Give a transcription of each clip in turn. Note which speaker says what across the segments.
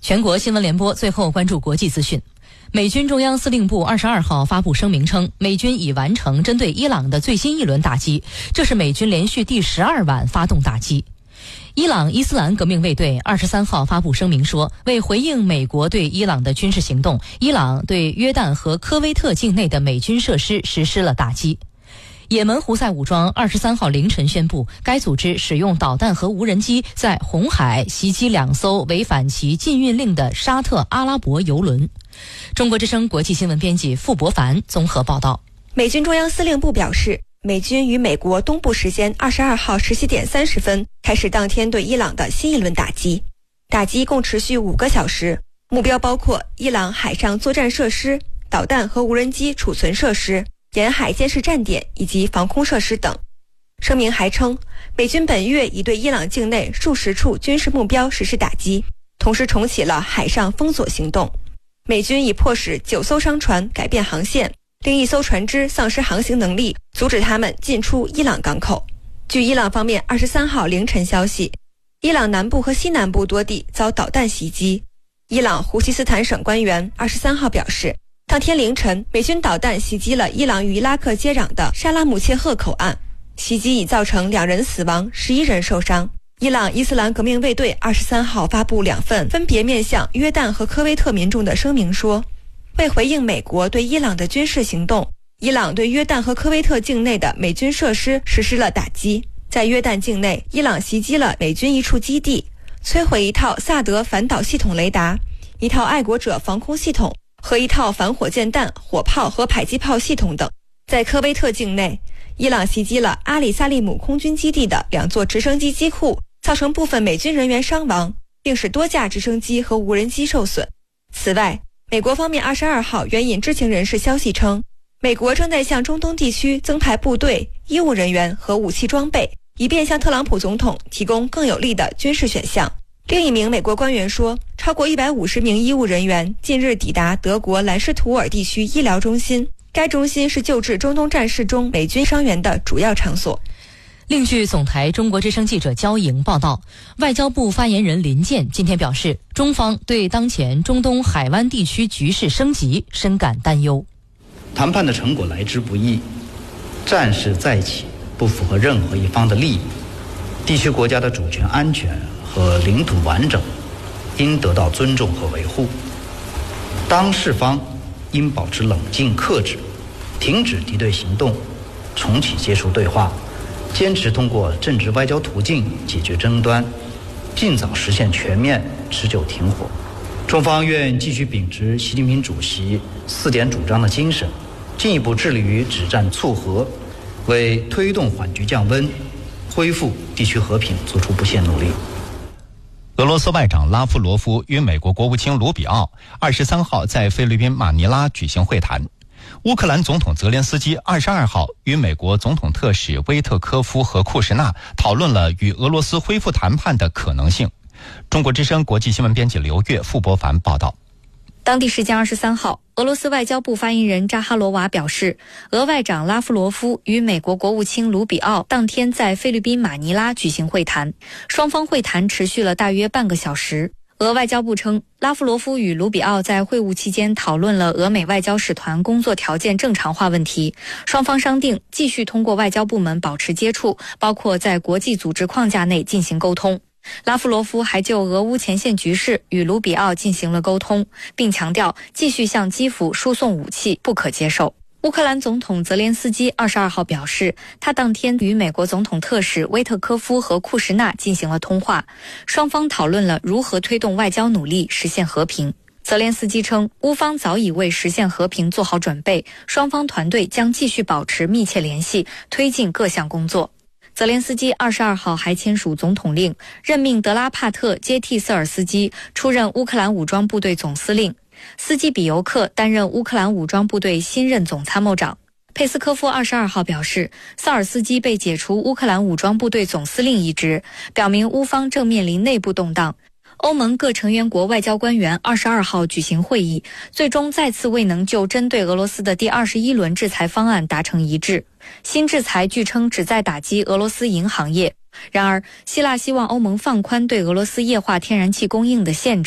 Speaker 1: 全国新闻联播最后关注国际资讯。美军中央司令部22号发布声明称，美军已完成针对伊朗的最新一轮打击，这是美军连续第12晚发动打击。伊朗伊斯兰革命卫队23号发布声明说，为回应美国对伊朗的军事行动，伊朗对约旦和科威特境内的美军设施实施了打击。也门胡塞武装23号凌晨宣布，该组织使用导弹和无人机在红海袭击2艘违反其禁运令的沙特阿拉伯油轮。中国之声国际新闻编辑傅博凡综合报道。
Speaker 2: 美军中央司令部表示，美军于美国东部时间22号17点30分开始当天对伊朗的新一轮打击，打击共持续5个小时，目标包括伊朗海上作战设施、导弹和无人机储存设施、沿海监视站点以及防空设施等。声明还称，美军本月已对伊朗境内数十处军事目标实施打击，同时重启了海上封锁行动。美军已迫使9艘商船改变航线，另1艘船只丧失航行能力，阻止他们进出伊朗港口。据伊朗方面23号凌晨消息，伊朗南部和西南部多地遭导弹袭击。伊朗胡西斯坦省官员23号表示，当天凌晨，美军导弹袭击了伊朗与伊拉克接壤的沙拉姆切赫口岸，袭击已造成2人死亡，11人受伤。伊朗伊斯兰革命卫队23号发布2份分别面向约旦和科威特民众的声明说，为回应美国对伊朗的军事行动，伊朗对约旦和科威特境内的美军设施实施了打击。在约旦境内，伊朗袭击了美军一处基地，摧毁一套萨德反导系统雷达、一套爱国者防空系统和一套反火箭弹、火炮和迫击炮系统等。在科威特境内，伊朗袭击了阿里萨利姆空军基地的2座直升机机库，造成部分美军人员伤亡，并使多架直升机和无人机受损。此外，美国方面22号援引知情人士消息称，美国正在向中东地区增派部队、医务人员和武器装备，以便向特朗普总统提供更有利的军事选项。另一名美国官员说，超过150名医务人员近日抵达德国兰施图尔地区医疗中心，该中心是救治中东战事中美军伤员的主要场所。
Speaker 1: 另据总台中国之声记者焦莹报道，外交部发言人林健今天表示，中方对当前中东海湾地区局势升级深感担忧。
Speaker 3: 谈判的成果来之不易，战事再起不符合任何一方的利益，地区国家的主权安全和领土完整应得到尊重和维护。当事方应保持冷静克制，停止敌对行动，重启接触对话，坚持通过政治外交途径解决争端，尽早实现全面持久停火。中方愿继续秉持习近平主席4点主张的精神，进一步致力于止战促和，为推动缓局降温、恢复地区和平做出不懈努力。
Speaker 4: 俄罗斯外长拉夫罗夫与美国国务卿卢比奥23号在菲律宾马尼拉举行会谈。乌克兰总统泽连斯基22号与美国总统特使威特科夫和库什纳讨论了与俄罗斯恢复谈判的可能性。中国之声国际新闻编辑刘月、傅博凡报道。
Speaker 5: 当地时间23号，俄罗斯外交部发言人扎哈罗娃表示，俄外长拉夫罗夫与美国国务卿卢比奥当天在菲律宾马尼拉举行会谈，双方会谈持续了大约半个小时。俄外交部称，拉夫罗夫与卢比奥在会晤期间讨论了俄美外交使团工作条件正常化问题，双方商定继续通过外交部门保持接触，包括在国际组织框架内进行沟通。拉夫罗夫还就俄乌前线局势与卢比奥进行了沟通，并强调继续向基辅输送武器不可接受。乌克兰总统泽连斯基22号表示，他当天与美国总统特使威特科夫和库什纳进行了通话，双方讨论了如何推动外交努力实现和平。泽连斯基称，乌方早已为实现和平做好准备，双方团队将继续保持密切联系，推进各项工作。泽连斯基22号还签署总统令，任命德拉帕特接替瑟尔斯基出任乌克兰武装部队总司令，斯基比尤克担任乌克兰武装部队新任总参谋长。佩斯科夫22号表示，萨尔斯基被解除乌克兰武装部队总司令一职，表明乌方正面临内部动荡。欧盟各成员国外交官员22号举行会议，最终再次未能就针对俄罗斯的第21轮制裁方案达成一致。新制裁据称旨在打击俄罗斯银行业。然而，希腊希望欧盟放宽对俄罗斯液化天然气供应的限制。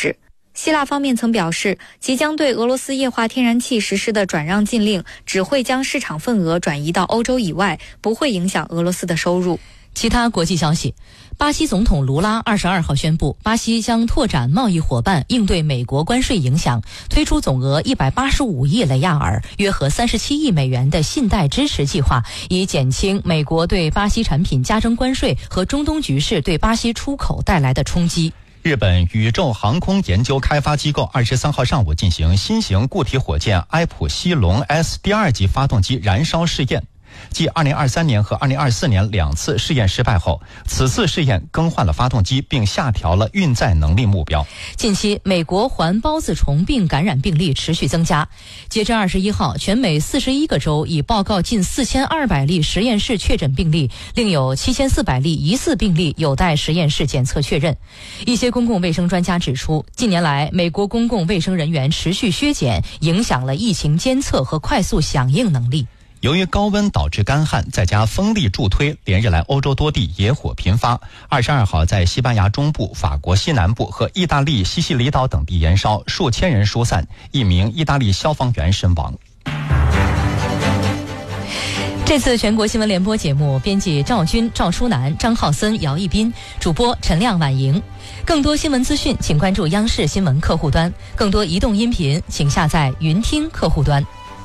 Speaker 5: 希腊方面曾表示，即将对俄罗斯液化天然气实施的转让禁令只会将市场份额转移到欧洲以外，不会影响俄罗斯的收入。
Speaker 1: 其他国际消息，巴西总统卢拉22号宣布，巴西将拓展贸易伙伴，应对美国关税影响，推出总额185亿雷亚尔（约合37亿美元）的信贷支持计划，以减轻美国对巴西产品加征关税和中东局势对巴西出口带来的冲击。
Speaker 4: 日本宇宙航空研究开发机构23号上午进行新型固体火箭埃普西龙 S 第2级发动机燃烧试验。继2023年和2024年2次试验失败后，此次试验更换了发动机，并下调了运载能力目标。
Speaker 1: 近期，美国环孢子虫病感染病例持续增加。截至21号，全美41个州已报告近4200例实验室确诊病例，另有7400例疑似病例有待实验室检测确认。一些公共卫生专家指出，近年来美国公共卫生人员持续削减，影响了疫情监测和快速响应能力。
Speaker 4: 由于高温导致干旱，再加风力助推，连日来欧洲多地野火频发。22号在西班牙中部、法国西南部和意大利西西里岛等地燃烧，数千人疏散，1名意大利消防员身亡。
Speaker 1: 这次全国新闻联播节目，编辑赵军、赵书南、张浩森、姚一斌，主播陈亮、婉莹。更多新闻资讯，请关注央视新闻客户端；更多移动音頻，請下載雲聽客戶端。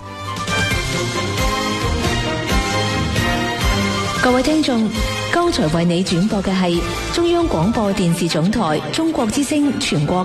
Speaker 6: 各位聽眾，剛才為你轉播嘅係中央廣播電視總台中國之聲全國